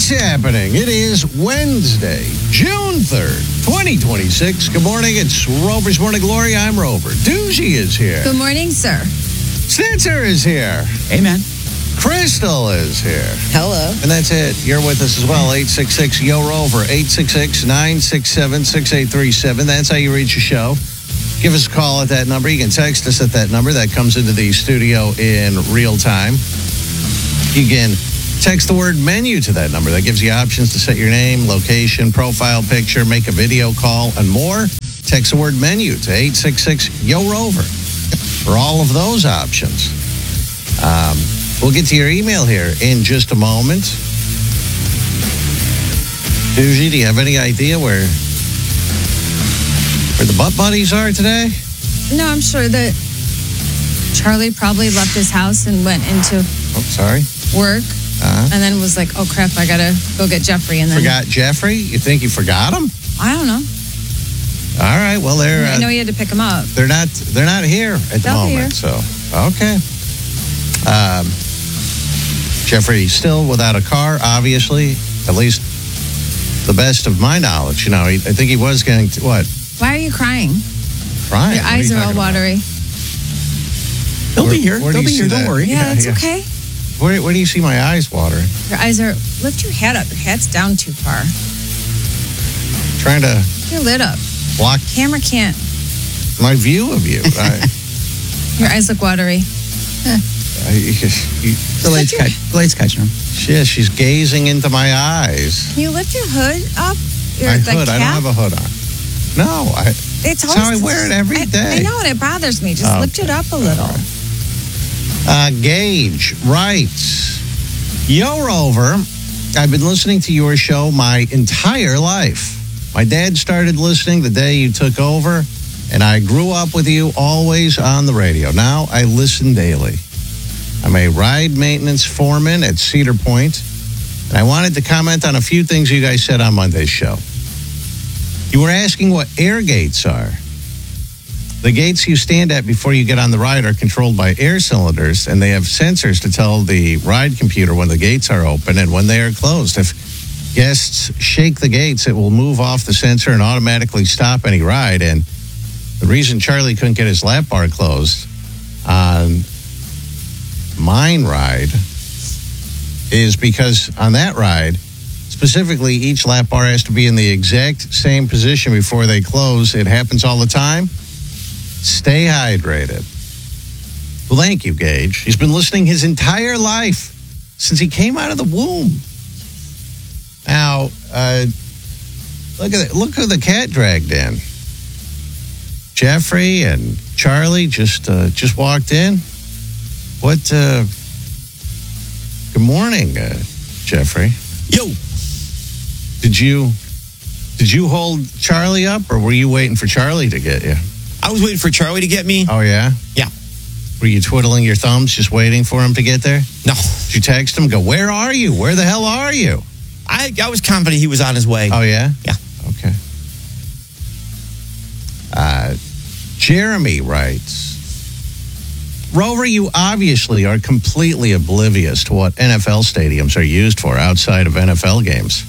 What's happening? It is Wednesday, June 3rd, 2026. Good morning. It's Rover's Morning Glory. I'm Rover. Doogie is here. Good morning, sir. Snitzer is here. Amen. Crystal is here. Hello. And that's it. You're with us as well. 866-YO-ROVER. 866-967-6837. That's how you reach the show. Give us a call at that number. You can text us at that number. That comes into the studio in real time. You can text the word menu to that number. That gives you options to set your name, location, profile picture, make a video call, and more. Text the word menu to 866-YO-ROVER for all of those options. We'll get to your email here in just a moment. Doogie, do you have any idea where the butt buddies are today? No, I'm sure that Charlie probably left his house and went into work and then was like, oh, crap, I got to go get Jeffrey. And then forgot Jeffrey? You think you forgot him? I don't know. All right, well, I know he had to pick him up. They're not here at the moment. So, okay. Jeffrey still without a car, obviously, at least the best of my knowledge. You know, I think he was getting to what? Why are you crying? Crying? Your eyes are all watery. They'll be here. They'll be here. Don't worry. Yeah, it's okay. Where do you see my eyes watering? Your eyes are... Lift your head up. Your head's down too far. Trying to... You're lit up. Block... Camera can't. My view of you. Your eyes look watery. The light's catching them. Yeah, she's gazing into my eyes. Can you lift your hood up? My hood? I don't have a hood on. No, it's how I wear it every day. I know, and it bothers me. Just lift it up a little. Gage writes, Yo, Rover, I've been listening to your show my entire life. My dad started listening the day you took over, and I grew up with you always on the radio. Now I listen daily. I'm a ride maintenance foreman at Cedar Point, and I wanted to comment on a few things you guys said on Monday's show. You were asking what air gates are. The gates you stand at before you get on the ride are controlled by air cylinders, and they have sensors to tell the ride computer when the gates are open and when they are closed. If guests shake the gates, it will move off the sensor and automatically stop any ride. And the reason Charlie couldn't get his lap bar closed on mine ride is because on that ride, specifically, each lap bar has to be in the exact same position before they close. It happens all the time. Stay hydrated. Well, thank you, Gage. He's been listening his entire life since he came out of the womb. Now, look who the cat dragged in. Jeffrey and Charlie just walked in. What? Good morning, Jeffrey. Yo. Did you hold Charlie up, or were you waiting for Charlie to get you? I was waiting for Charlie to get me. Oh, yeah? Yeah. Were you twiddling your thumbs just waiting for him to get there? No. Did you text him, go, where are you? Where the hell are you? I was confident he was on his way. Oh, yeah? Yeah. Okay. Jeremy writes, Rover, you obviously are completely oblivious to what NFL stadiums are used for outside of NFL games.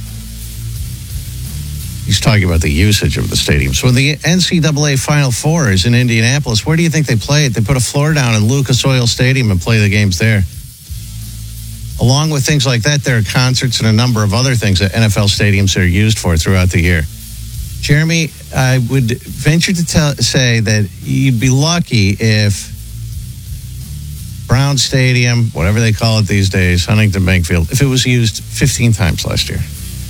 He's talking about the usage of the stadium. So when the NCAA Final Four is in Indianapolis, where do you think they play it? They put a floor down in Lucas Oil Stadium and play the games there. Along with things like that, there are concerts and a number of other things that NFL stadiums are used for throughout the year. Jeremy, I would venture to say that you'd be lucky if Brown Stadium, whatever they call it these days, Huntington Bank Field, if it was used 15 times last year.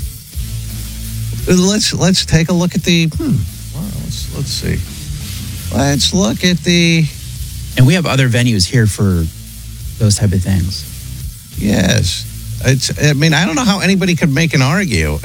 Let's take a look at the. Let's see. Let's look at the. And we have other venues here for those type of things. Yes, I mean, I don't know how anybody could make an argument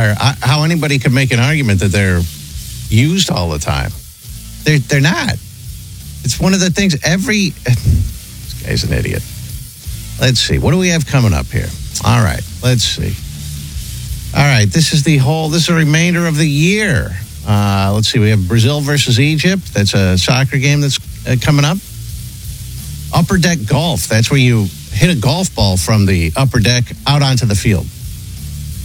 that they're used all the time. They're not. It's one of the things this guy's an idiot. Let's see. What do we have coming up here? All right. Let's see. All right. This is the remainder of the year. Let's see. We have Brazil versus Egypt. That's a soccer game that's coming up. Upper Deck Golf. That's where you hit a golf ball from the upper deck out onto the field.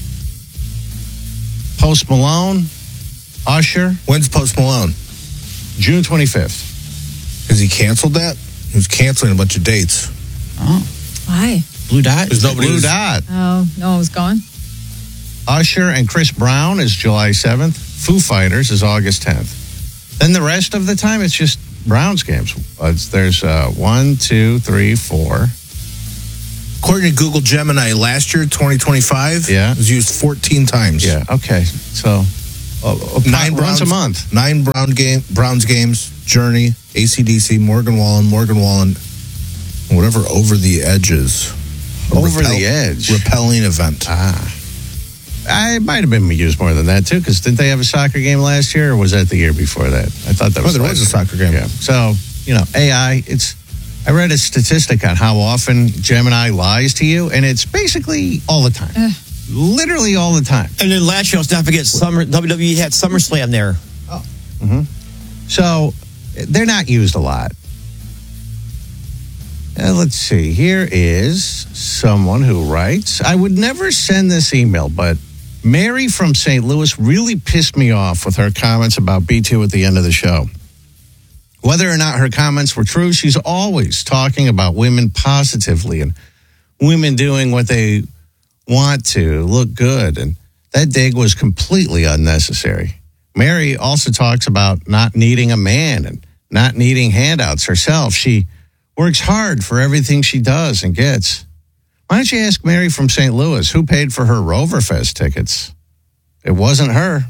Post Malone, Usher. When's Post Malone? June 25th. Because he canceled that? He was canceling a bunch of dates. Oh. Why? Blue Dot? Blue Dot. Oh, no, it was gone. Usher and Chris Brown is July 7th. Foo Fighters is August 10th. Then the rest of the time, it's just Browns games. There's 1, 2, 3, 4. According to Google Gemini, last year, 2025, it was used 14 times. Yeah, okay. So, once a month. 9 Browns games, Journey, AC/DC, Morgan Wallen, whatever Over the Edge is. Over the Edge? Repelling event. I might have been used more than that, too, because didn't they have a soccer game last year, or was that the year before that? I thought that was there was a soccer game. Yeah. So, AI, I read a statistic on how often Gemini lies to you, and it's basically all the time. Literally all the time. And then last year, let's not forget, WWE had SummerSlam there. Oh. Mm-hmm. So, they're not used a lot. Let's see. Here is someone who writes, I would never send this email, but Mary from St. Louis really pissed me off with her comments about B2 at the end of the show. Whether or not her comments were true, she's always talking about women positively and women doing what they want to look good. And that dig was completely unnecessary. Mary also talks about not needing a man and not needing handouts herself. She works hard for everything she does and gets. Why don't you ask Mary from St. Louis who paid for her Roverfest tickets? It wasn't her.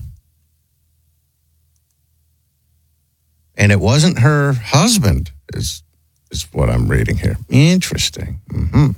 And it wasn't her husband, is what I'm reading here. Interesting. Mm-hmm.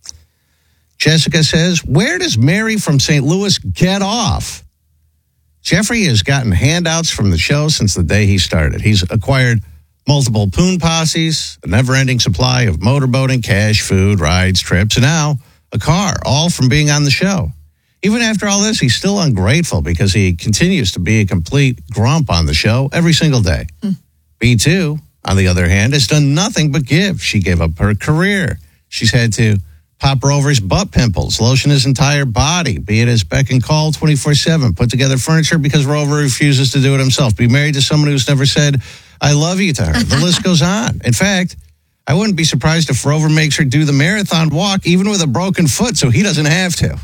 Jessica says, where does Mary from St. Louis get off? Jeffrey has gotten handouts from the show since the day he started. He's acquired multiple poon posses, a never-ending supply of motorboating, cash, food, rides, trips, and now a car, all from being on the show. Even after all this, he's still ungrateful because he continues to be a complete grump on the show every single day. B2, on the other hand, has done nothing but give. She gave up her career. She's had to pop Rover's butt pimples, lotion his entire body, be it his beck and call 24/7, put together furniture because Rover refuses to do it himself, be married to someone who's never said, I love you to her. The list goes on. In fact, I wouldn't be surprised if Rover makes her do the marathon walk, even with a broken foot, so he doesn't have to.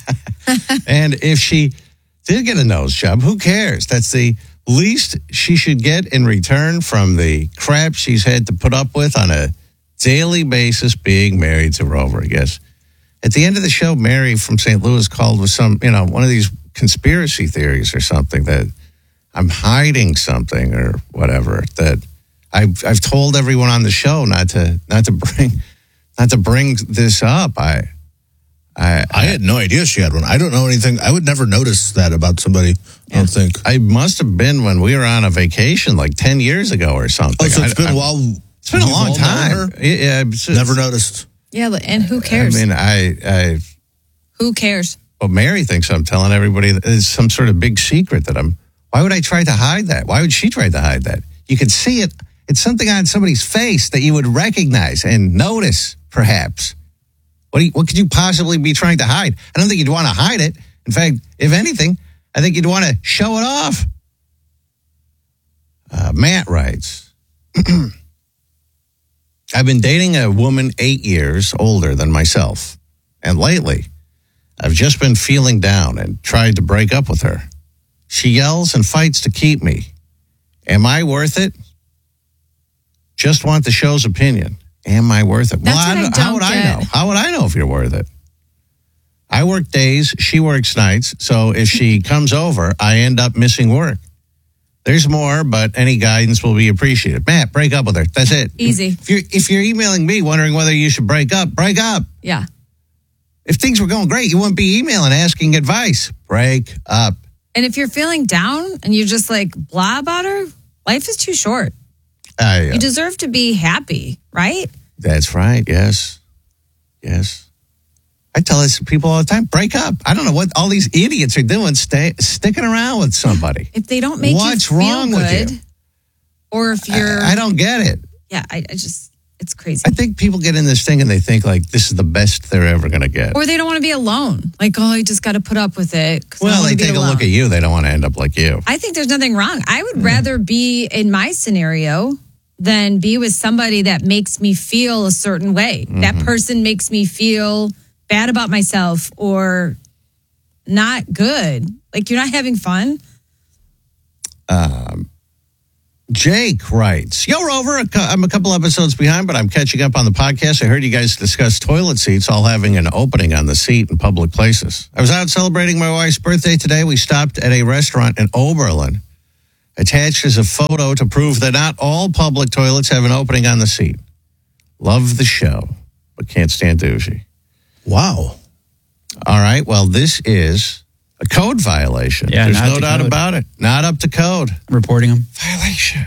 And if she did get a nose job, who cares? That's the least she should get in return from the crap she's had to put up with on a daily basis being married to Rover, I guess. At the end of the show, Mary from St. Louis called with some, one of these conspiracy theories or something that I'm hiding something or whatever, that I've told everyone on the show not to bring this up. I had no idea she had one. I don't know anything. I would never notice that about somebody. I don't think. I must have been when we were on a vacation like 10 years ago or something. Oh, so it's been a while. It's been a long time. Yeah, never noticed. Yeah, and who cares? I mean, who cares? Well, Mary thinks I'm telling everybody that it's some sort of big secret that I'm. Why would I try to hide that? Why would she try to hide that? You could see it. It's something on somebody's face that you would recognize and notice, perhaps. What could you possibly be trying to hide? I don't think you'd want to hide it. In fact, if anything, I think you'd want to show it off. Matt writes, I've been dating a woman 8 years older than myself. And lately, I've just been feeling down and tried to break up with her. She yells and fights to keep me. Am I worth it? Just want the show's opinion. Am I worth it? That's what I don't how would I know? How would I know if you're worth it? I work days, she works nights, so if she comes over, I end up missing work. There's more, but any guidance will be appreciated. Matt, break up with her. That's it. Easy. If you're emailing me wondering whether you should break up, break up. Yeah. If things were going great, you wouldn't be emailing asking advice. Break up. And if you're feeling down and you just blah about her, life is too short. You deserve to be happy, right? That's right. Yes. Yes. I tell this to people all the time, break up. I don't know what all these idiots are doing, sticking around with somebody. If they don't make What's you feel wrong good, with you? or if you're... I don't get it. Yeah, it's It's crazy. I think people get in this thing and they think like this is the best they're ever going to get. Or they don't want to be alone. Like, oh, I just got to put up with it. Well, they take a look at you. They don't want to end up like you. I think there's nothing wrong. I would rather be in my scenario than be with somebody that makes me feel a certain way. That person makes me feel bad about myself or not good. Like, you're not having fun. Jake writes, Yo, Rover, I'm a couple episodes behind, but I'm catching up on the podcast. I heard you guys discuss toilet seats all having an opening on the seat in public places. I was out celebrating my wife's birthday today. We stopped at a restaurant in Oberlin. Attached is a photo to prove that not all public toilets have an opening on the seat. Love the show, but can't stand douchey. Wow. All right, well, this is a code violation. Yeah, there's not no up to doubt code. about it. Not up to code. I'm reporting them. Violation.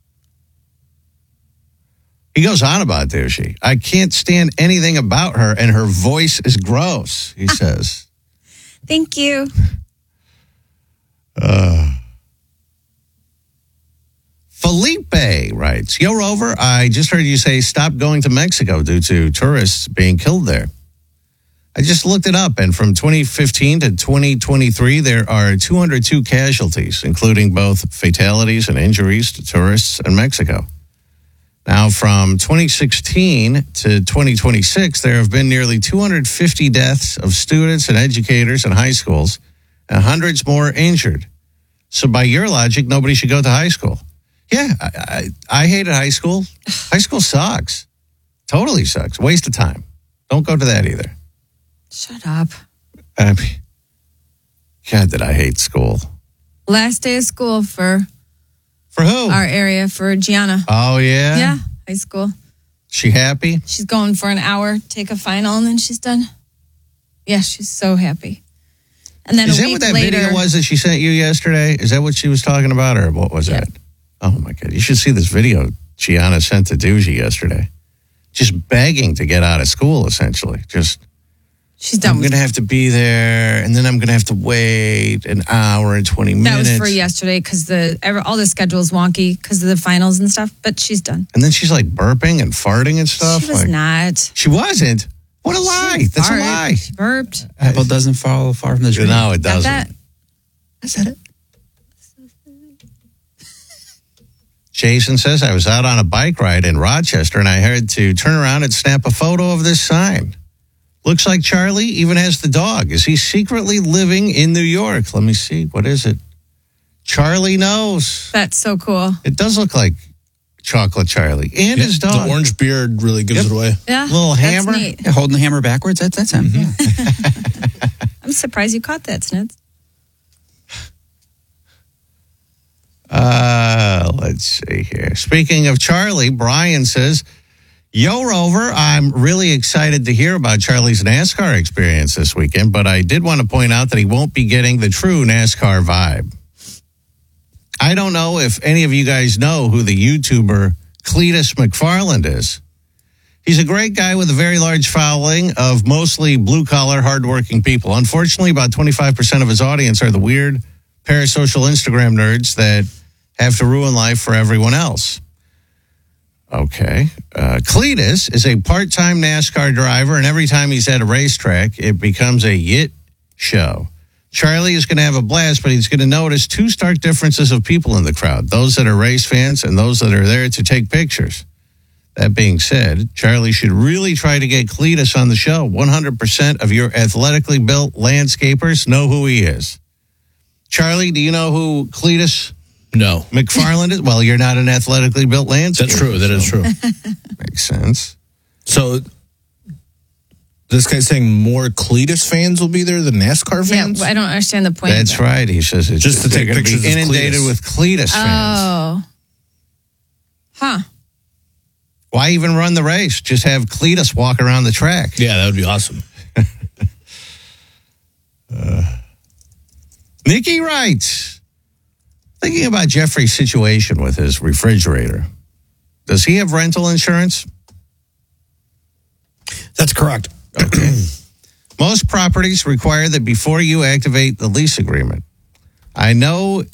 He goes on about douchey. I can't stand anything about her, and her voice is gross, he says. Thank you. Felipe writes, Yo, Rover, I just heard you say stop going to Mexico due to tourists being killed there. I just looked it up, and from 2015 to 2023, there are 202 casualties, including both fatalities and injuries to tourists in Mexico. Now, from 2016 to 2026, there have been nearly 250 deaths of students and educators in high schools, and hundreds more injured. So by your logic, nobody should go to high school. Yeah, I hated high school. High school sucks. Totally sucks. Waste of time. Don't go to that either. Shut up. I mean, God, did I hate school. Last day of school for who? our area, for Gianna. Oh, yeah? Yeah, high school. She happy? She's going for an hour, take a final, and then she's done. Yeah, she's so happy. And then Is a that week what that later, video was that she sent you yesterday? Is that what she was talking about, or what was Yeah. that? Oh, my God. You should see this video Gianna sent to Doogie yesterday. Just begging to get out of school, essentially. Just, she's done I'm with going to have to be there, and then I'm going to have to wait an hour and 20 minutes. That was for yesterday because all the schedule is wonky because of the finals and stuff, but she's done. And then she's like burping and farting and stuff. She was like, not. She wasn't? What a lie. She That's a farted. lie. She burped. Apple doesn't fall far from the tree. No, it Got doesn't. that? I said it. Jason says, I was out on a bike ride in Rochester and I had to turn around and snap a photo of this sign. Looks like Charlie even has the dog. Is he secretly living in New York? Let me see. What is it? Charlie knows. That's so cool. It does look like Chocolate Charlie and his dog. The orange beard really gives it away. Yeah. Little that's hammer? neat. Yeah, holding the hammer backwards. That's him. Yeah. I'm surprised you caught that, Snitz. Let's see here. Speaking of Charlie, Brian says, Yo, Rover, I'm really excited to hear about Charlie's NASCAR experience this weekend, but I did want to point out that he won't be getting the true NASCAR vibe. I don't know if any of you guys know who the YouTuber Cletus McFarland is. He's a great guy with a very large following of mostly blue-collar, hardworking people. Unfortunately, about 25% of his audience are the weird, parasocial Instagram nerds that have to ruin life for everyone else. Okay. Cletus is a part-time NASCAR driver, and every time he's at a racetrack, it becomes a yit show. Charlie is going to have a blast, but he's going to notice two stark differences of people in the crowd, those that are race fans and those that are there to take pictures. That being said, Charlie should really try to get Cletus on the show. 100% of your athletically built landscapers know who he is. Charlie, do you know who Cletus No. McFarland is? Well, you're not an athletically built landscaper. That's true. That is true. Makes sense. So this guy's saying more Cletus fans will be there than NASCAR fans? Yeah, I don't understand the point. That's of that. right. He says it's Just to they're take gonna pictures be of inundated Cletus. with Cletus fans. Oh. Huh. Why even run the race? Just have Cletus walk around the track. Yeah, that would be awesome. Nikki writes, thinking about Jeffrey's situation with his refrigerator. Does he have rental insurance? That's correct. Okay. Most properties require that before you activate the lease agreement. I know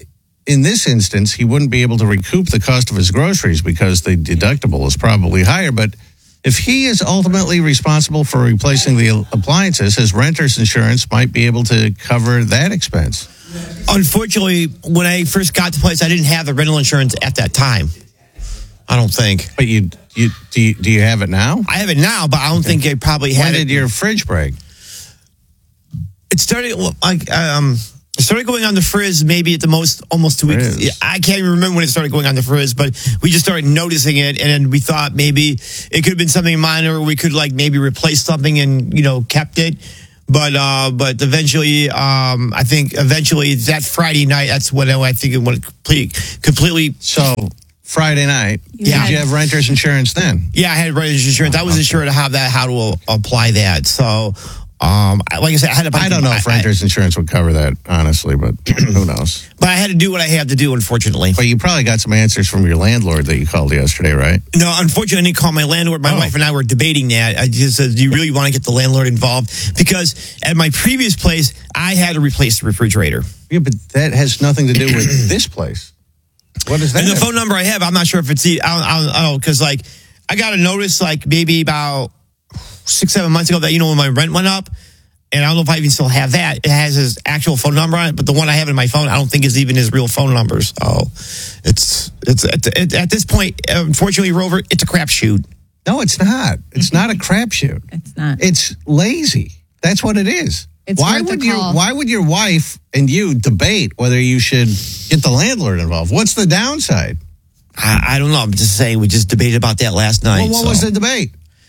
in this instance, he wouldn't be able to recoup the cost of his groceries because the deductible is probably higher. But if he is ultimately responsible for replacing the appliances, his renter's insurance might be able to cover that expense. Unfortunately, when I first got the place, I didn't have the rental insurance at that time. I don't think. But do you have it now? I have it now, but I don't think I probably had When it. did your fridge break? It started it started going on the frizz maybe at the most almost 2 weeks. Frizz. I can't even remember when it started going on the frizz, but we just started noticing it, and then we thought maybe it could have been something minor. We could maybe replace something and kept it. But eventually, I think that Friday night, that's when I think it went completely. So Friday night, did you have renter's insurance then? Yeah, I had renter's insurance. I wasn't sure how to apply that. So, like I said, I don't know if renter's insurance would cover that, honestly, but who knows? But I had to do what I had to do, unfortunately. But you probably got some answers from your landlord that you called yesterday, right? No, unfortunately, I didn't call my landlord. My wife and I were debating that. I just said, do you really want to get the landlord involved? Because at my previous place, I had to replace the refrigerator. Yeah, but that has nothing to do with this place. What is that? And the phone number I have, I'm not sure if it's because I got a notice maybe about 6-7 months ago that when my rent went up, and I don't know if I even still have that. It has his actual phone number on it, but the one I have in my phone, I don't think is even his real phone number. So it's at this point, unfortunately, Rover, it's a crapshoot. No, it's not. It's not a crapshoot. It's not. It's lazy. That's what it is. It's worth a call. Why would your wife and you debate whether you should get the landlord involved? What's the downside? I don't know. I'm just saying we just debated about that last night. Well, what was the debate?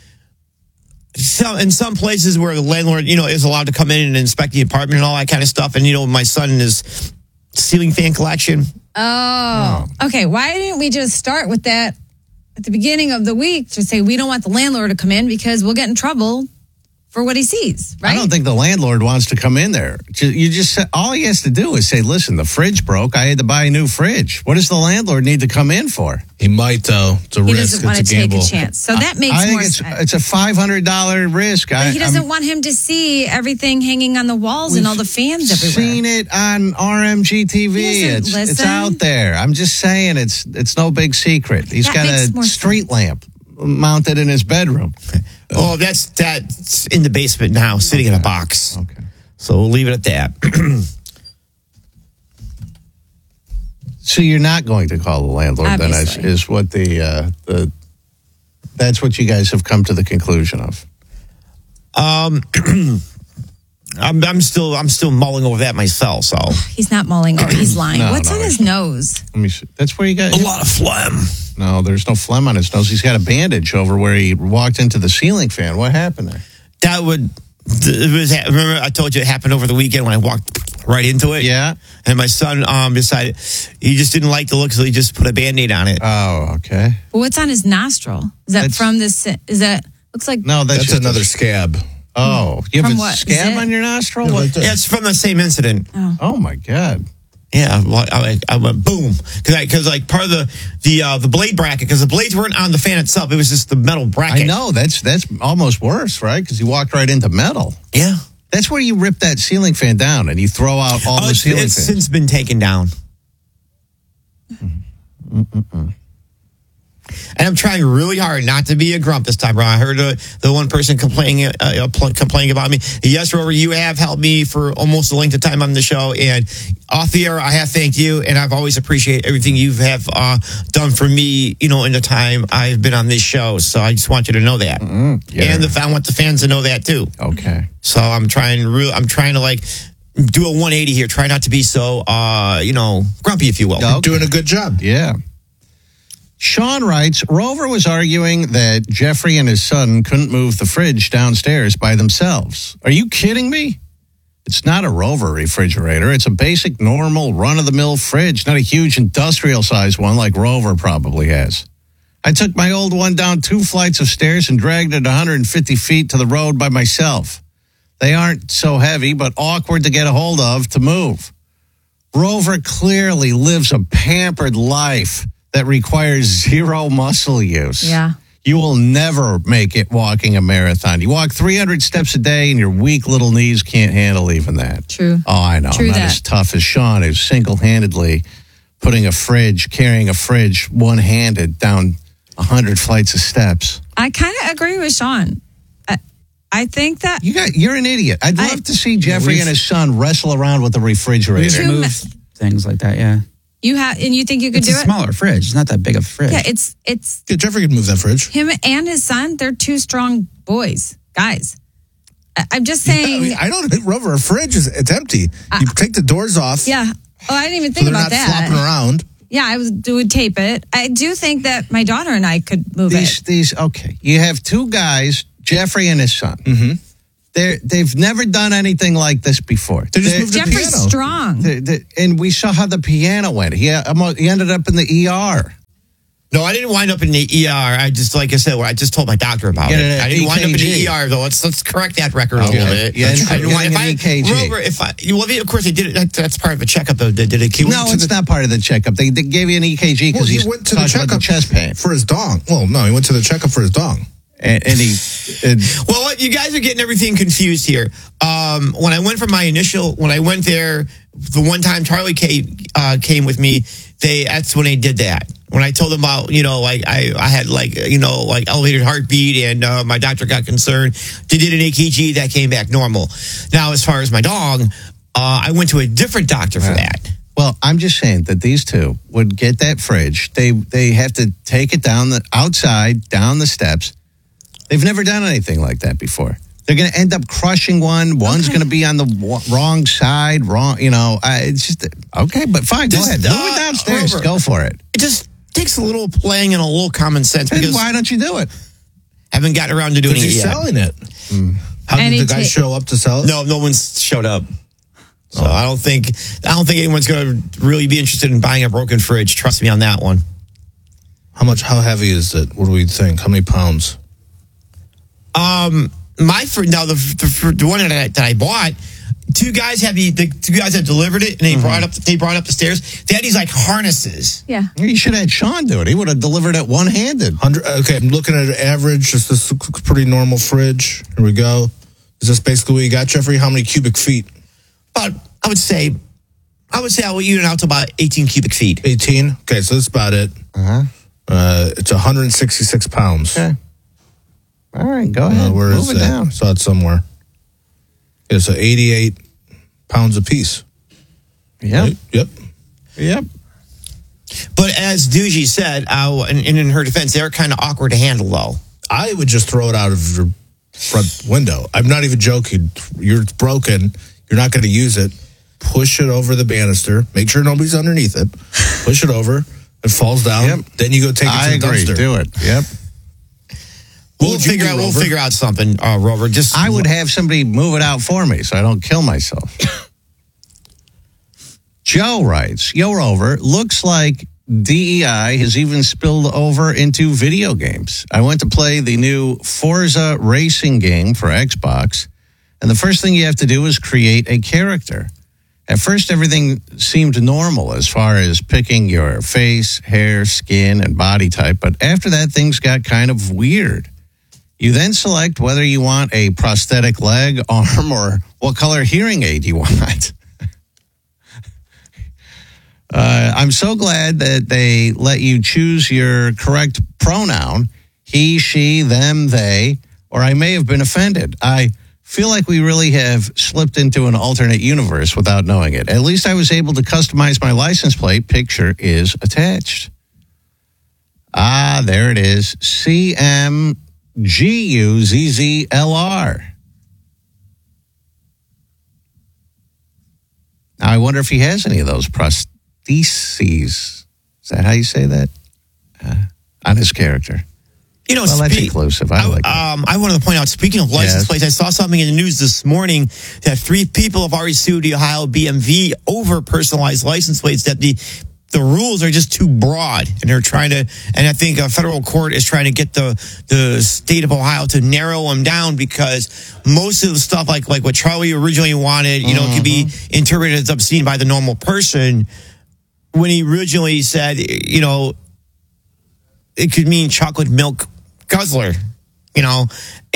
In some places where the landlord, is allowed to come in and inspect the apartment and all that kind of stuff. And, my son and his ceiling fan collection. Oh, okay. Why didn't we just start with that at the beginning of the week to say we don't want the landlord to come in because we'll get in trouble for what he sees, right? I don't think the landlord wants to come in there. You just said, all he has to do is say, listen, the fridge broke. I had to buy a new fridge. What does the landlord need to come in for? He might, though. It's a He risk. doesn't want It's to a take gamble. a chance. So that makes I think more it's sense. a $500 risk. But he doesn't want him to see everything hanging on the walls and all the fans everywhere. Seen it on RMG TV. He doesn't It's listen. out there. I'm just saying it's no big secret. He's That got makes a more street lamp mounted in his bedroom. Oh, that's in the basement now, sitting in a box. Okay. So we'll leave it at that. So you're not going to call the landlord Obviously. then is what the that's what you guys have come to the conclusion of. I'm still mulling over that myself. So He's not mulling over. He's lying. No, What's no, on his nose? Let me see. That's where you got a lot of phlegm. No, there's no phlegm on his nose. He's got a bandage over where he walked into the ceiling fan. What happened there? Remember I told you it happened over the weekend when I walked right into it? Yeah. And my son decided he just didn't like the look, so he just put a Band-Aid on it. Oh, okay. Well, what's on his nostril? Is that That's- from this? Is that looks like? No, that's That's just another scab. Oh, you have From a what? scab Is it- on your nostril? Yeah, What? right there. Yeah, it's from the same incident. Oh my God. Yeah, I went boom because part of the blade bracket, because the blades weren't on the fan itself, it was just the metal bracket. I know that's almost worse, right? Because you walked right into metal. Yeah. That's where you rip that ceiling fan down and you throw out all the ceiling it's fans. since been taken down. And I'm trying really hard not to be a grump this time, Ron. I heard the one person complaining about me. Yes, Rover, you have helped me for almost the length of time on the show. And off the air, I have thanked you. And I've always appreciated everything you have done for me, in the time I've been on this show. So I just want you to know that. Yeah. And I want the fans to know that, too. Okay. So I'm trying to do a 180 here. Try not to be so, grumpy, if you will. Okay. Doing a good job. Yeah. Sean writes, Rover was arguing that Jeffrey and his son couldn't move the fridge downstairs by themselves. Are you kidding me? It's not a Rover refrigerator. It's a basic, normal, run-of-the-mill fridge, not a huge industrial-sized one like Rover probably has. I took my old one down 2 flights of stairs and dragged it 150 feet to the road by myself. They aren't so heavy, but awkward to get a hold of to move. Rover clearly lives a pampered life that requires zero muscle use. Yeah. You will never make it walking a marathon. You walk 300 steps a day and your weak little knees can't handle even that. True. Oh, I know. True I'm not that. as tough as Sean, who single-handedly carrying a fridge one-handed down 100 flights of steps. I kind of agree with Sean. I think that You're an idiot. I'd love to see Jeffrey and his son wrestle around with the refrigerator. We move things like that, yeah. and you think you could It's do a it? smaller fridge. It's not that big of a fridge. Yeah, it's Yeah, Jeffrey could move that fridge. him and his son. They're two strong guys. I'm just saying. I don't Rover, a fridge it's empty. You take the doors off. Yeah. Oh, I didn't even So think they're about not that. flopping around. Yeah, I would tape it. I do think that my daughter and I could move it. Okay. You have two guys, Jeffrey and his son. Mm-hmm. They've never done anything like this before. They just moved the Jeffrey's piano. strong. And we saw how the piano went. He ended up in the ER. No, I didn't wind up in the ER. I just, like I said, I just told my doctor about Get it. an I didn't wind up in the EKG. ER, though. Let's correct that record a Okay. little bit. Yeah, I didn't wind- getting an EKG. Rover, of course, they did it. That's part of a checkup, though. They did it. No, it's not part of the checkup. They gave you an EKG because He he's went to the talking about checkup the chest pain. for his dong. Well, no, he went to the checkup for his dong. And Well, what, you guys are getting everything confused here. When I went there, the one time Charlie came with me, that's when they did that. When I told them about, I had elevated heartbeat and my doctor got concerned. They did an EKG that came back normal. Now, as far as my dog, I went to a different doctor for that. Well, I'm just saying that these two would get that fridge. They have to take it down the steps. They've never done anything like that before. They're going to end up crushing one. One's going to be on the wrong side. It's just okay. But fine, go ahead. Move it downstairs. Rover, Go for it. It just takes a little playing and a little common sense Then because why don't you do it? I haven't gotten around to doing it He's yet. selling it. How And did he the guy show up to sell it? No one's showed up. So I don't think anyone's going to really be interested in buying a broken fridge. Trust me on that one. How heavy is it? What do we think? How many pounds? The one that I bought, two guys had delivered it and they brought up the stairs. They had these like harnesses. Yeah. You should have had Sean do it. He would have delivered it one-handed. Okay, I'm looking at an average. Just this pretty normal fridge. Here we go. Is this basically what you got, Jeffrey? How many cubic feet? But I would say I will even out to about 18 cubic feet. 18. Okay, so that's about it. It's 166 pounds. Okay. All right, go ahead. Where Move is it that? down. Saw it somewhere. Yeah, so 88 pounds apiece. Yep. Right? Yep. Yep. But as Doogie said, and in her defense, they're kind of awkward to handle, though. I would just throw it out of your front window. I'm not even joking. You're broken. You're not going to use it. Push it over the banister. Make sure nobody's underneath it. Push it over. It falls down. Yep. Then you go take it to the agree. dumpster. Do it. Yep. We'll figure out something, Rover. I would have somebody move it out for me so I don't kill myself. Joe writes, Yo, Rover, looks like DEI has even spilled over into video games. I went to play the new Forza racing game for Xbox, and the first thing you have to do is create a character. At first, everything seemed normal as far as picking your face, hair, skin, and body type, but after that, things got kind of weird. You then select whether you want a prosthetic leg, arm, or what color hearing aid you want. I'm so glad that they let you choose your correct pronoun, he, she, them, they, or I may have been offended. I feel like we really have slipped into an alternate universe without knowing it. At least I was able to customize my license plate. Picture is attached. There it is. CMGUZZLR. Now, I wonder if he has any of those prostheses. Is that how you say that? On his character. Well, that's inclusive. I like that. I wanted to point out, speaking of license Yes. plates, I saw something in the news this morning that 3 people have already sued the Ohio BMV over personalized license plates, that the rules are just too broad, and they're trying to, and I think a federal court is trying to get the state of Ohio to narrow them down, because most of the stuff like what Charlie originally wanted, can be interpreted as obscene by the normal person. When he originally said, it could mean chocolate milk guzzler, and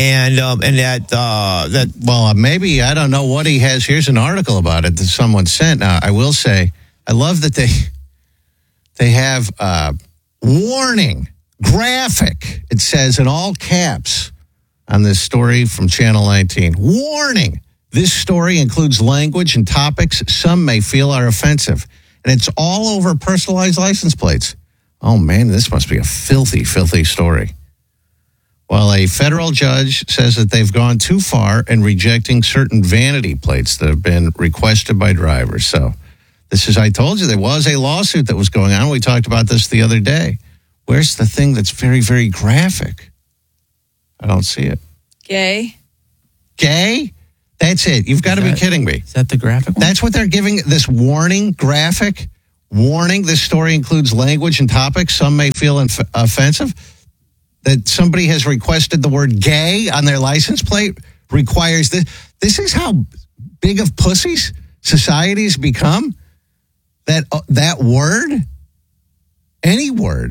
that. Well, maybe, I don't know what he has. Here's an article about it that someone sent. Now, I will say, I love that They have warning, graphic. It says in all caps on this story from Channel 19. Warning, this story includes language and topics some may feel are offensive. And it's all over personalized license plates. Oh, man, this must be a filthy, filthy story. Well, a federal judge says that they've gone too far in rejecting certain vanity plates that have been requested by drivers. So this is, I told you, there was a lawsuit that was going on. We talked about this the other day. Where's the thing that's very, very graphic? I don't see it. Gay? That's it. You've got to be kidding me. Is that the graphic one? That's what they're giving this warning graphic. Warning, this story includes language and topics some may feel offensive. That somebody has requested the word gay on their license plate requires this. This is how big of pussies society's become. That word, any word,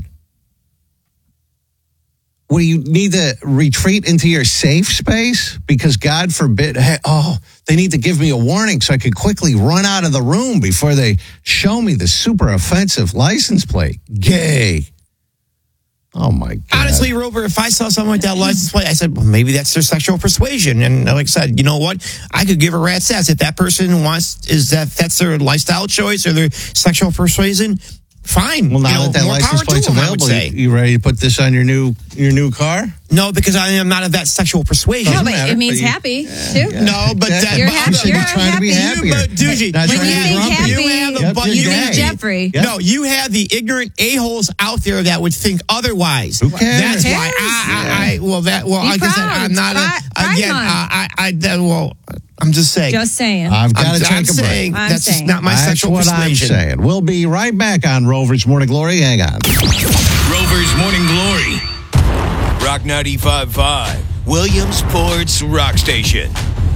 where you need to retreat into your safe space because God forbid, they need to give me a warning so I could quickly run out of the room before they show me the super offensive license plate. Gay. Oh, my God. Honestly, Rover, if I saw someone with that license plate, I said, well, maybe that's their sexual persuasion. And like I said, you know what? I could give a rat's ass if that person that's their lifestyle choice or their sexual persuasion. Fine. Well, now that license plate's available, you ready to put this on your new car? No, because I am not of that sexual persuasion. No, but it means happy, too. No, but Exactly. You're happy. You're trying to be happy. happier. But, Doogie, Not When trying you to be think grumpy. happy, you have the you gay. mean Jeffrey. Yep. No, you have the ignorant a-holes out there that would think otherwise. Who cares? That's Who why cares? like I said, proud. I'm not Pride I'm just saying. Just saying. I've got to I'm take a break. saying I'm that's just saying. not my That's sexual what persuasion. I'm saying. We'll be right back on Rover's Morning Glory. Hang on. Rover's Morning Glory. Rock 95.5. Williamsport's Rock Station.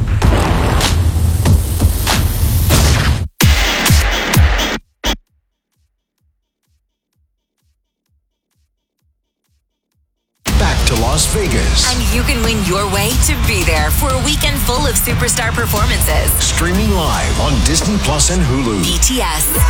Back to Las Vegas. And you can win your way to be there for a weekend full of superstar performances. Streaming live on Disney Plus and Hulu. BTS.